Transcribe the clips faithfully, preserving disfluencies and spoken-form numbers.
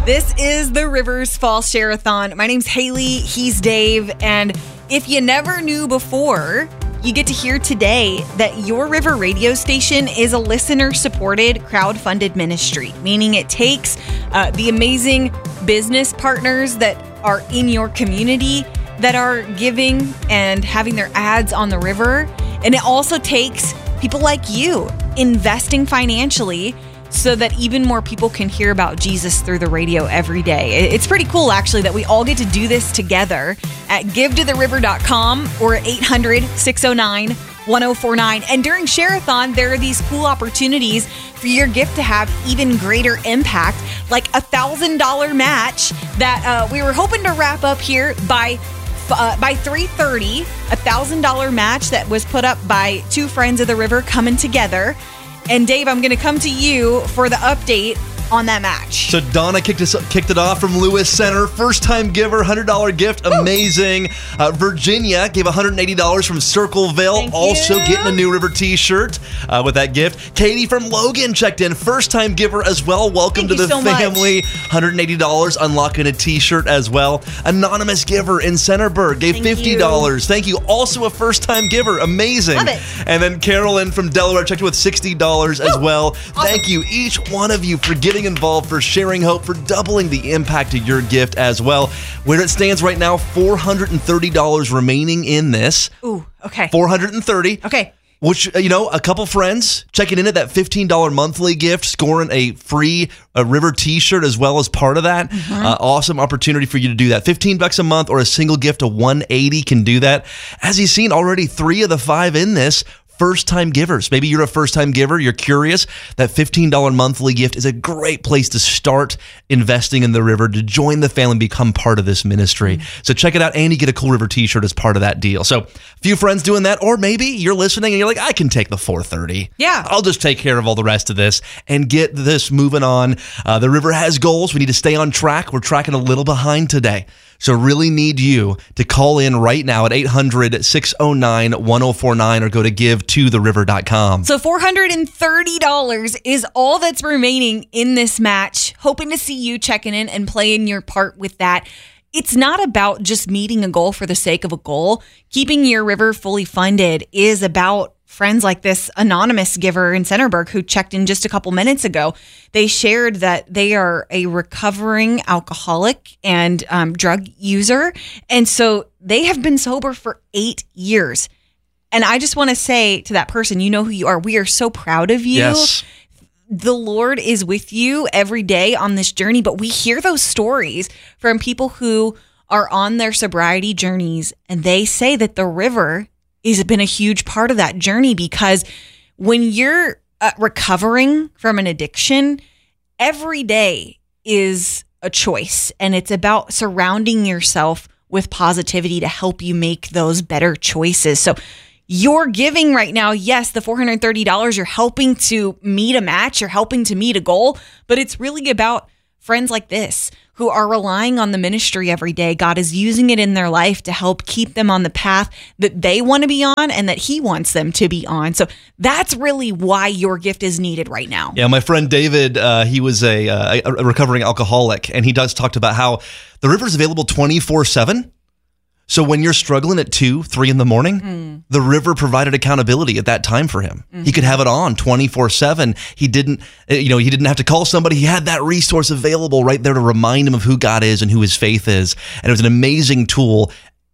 This is the Rivers Fall Share-a-thon. My name's Haley, he's Dave, and if you never knew before, you get to hear today that Your River radio station is a listener-supported, crowd-funded ministry, meaning it takes uh, the amazing business partners that are in your community that are giving and having their ads on the river, and it also takes people like you investing financially so that even more people can hear about Jesus through the radio every day. It's pretty cool, actually, that we all get to do this together at give to the river dot com or eight hundred, six oh nine, one oh four nine. And during Share-a-thon, there are these cool opportunities for your gift to have even greater impact, like a one thousand dollars match that uh, we were hoping to wrap up here by Uh, by three thirty, a one thousand dollars match that was put up by two friends of the river coming together. And Dave, I'm going to come to you for the update on that match. So Donna kicked us kicked it off from Lewis Center. First time giver, one hundred dollars gift. Amazing. Uh, Virginia gave one hundred eighty dollars from Circleville. Thank also you. getting a New River t-shirt uh, with that gift. Katie from Logan checked in. First time giver as well. Welcome Thank to you the so much. family. one hundred eighty dollars unlocking a t-shirt as well. Anonymous giver in Centerburg gave Thank fifty dollars. you. Thank you. Also a first time giver. Amazing. Love it. And then Carolyn from Delaware checked in with sixty dollars as well. Thank you, each one of you, for getting involved, for sharing hope, for doubling the impact of your gift as well. Where it stands right now, four hundred thirty dollars remaining in this. Ooh, okay. four hundred thirty dollars. Okay. Which, you know, a couple friends checking in at that fifteen dollars monthly gift, scoring a free a River t-shirt as well as part of that. Mm-hmm. Uh, awesome opportunity for you to do that. fifteen bucks a month or a single gift of one hundred eighty can do that. As you've seen, already three of the five in this first-time givers. Maybe you're a first-time giver, you're curious. That fifteen dollars monthly gift is a great place to start investing in the river, to join the family and become part of this ministry. Mm-hmm. So check it out, and you get a cool River t-shirt as part of that deal. So a few friends doing that, or maybe you're listening and you're like, I can take the four thirty. Yeah. I'll just take care of all the rest of this and get this moving on. Uh, the river has goals. We need to stay on track. We're tracking a little behind today. So really need you to call in right now at eight hundred, six oh nine, one oh four nine or go to give to the river dot com. So four hundred thirty dollars is all that's remaining in this match. Hoping to see you checking in and playing your part with that. It's not about just meeting a goal for the sake of a goal. Keeping your river fully funded is about friends like this anonymous giver in Centerburg who checked in just a couple minutes ago. They shared that they are a recovering alcoholic and um, drug user. And so they have been sober for eight years. And I just want to say to that person, you know who you are. We are so proud of you. Yes. The Lord is with you every day on this journey, but we hear those stories from people who are on their sobriety journeys, and they say that the river has been a huge part of that journey, because when you're uh, recovering from an addiction, every day is a choice, and it's about surrounding yourself with positivity to help you make those better choices. So you're giving right now, yes, the four hundred thirty dollars, you're helping to meet a match, you're helping to meet a goal, but it's really about friends like this who are relying on the ministry every day. God is using it in their life to help keep them on the path that they want to be on and that he wants them to be on. So that's really why your gift is needed right now. Yeah, my friend David, uh, he was a, uh, a recovering alcoholic, and he does talked about how the river is available twenty-four seven. So when you're struggling at two, three in the morning, mm. the river provided accountability at that time for him. Mm-hmm. He could have it on twenty-four seven. He didn't, you know, he didn't have to call somebody. He had that resource available right there to remind him of who God is and who his faith is. And it was an amazing tool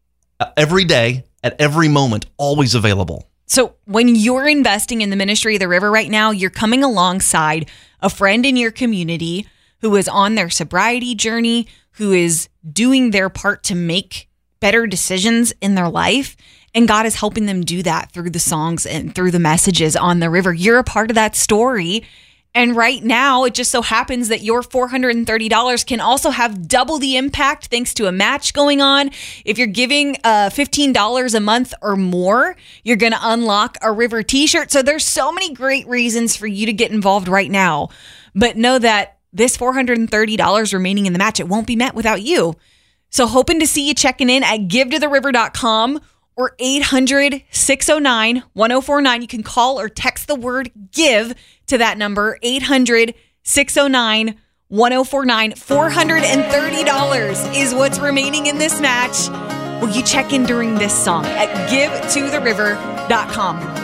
every day, at every moment, always available. So when you're investing in the ministry of the river right now, you're coming alongside a friend in your community who is on their sobriety journey, who is doing their part to make better decisions in their life. And God is helping them do that through the songs and through the messages on the river. You're a part of that story. And right now, it just so happens that your four hundred thirty dollars can also have double the impact thanks to a match going on. If you're giving uh, fifteen dollars a month or more, you're going to unlock a River t-shirt. So there's so many great reasons for you to get involved right now. But know that this four hundred thirty dollars remaining in the match, it won't be met without you. So hoping to see you checking in at give to the river dot com or eight hundred, six oh nine, one oh four nine. You can call or text the word GIVE to that number, eight hundred, six oh nine, ten forty-nine. four hundred thirty dollars is what's remaining in this match. Will you check in during this song at give to the river dot com?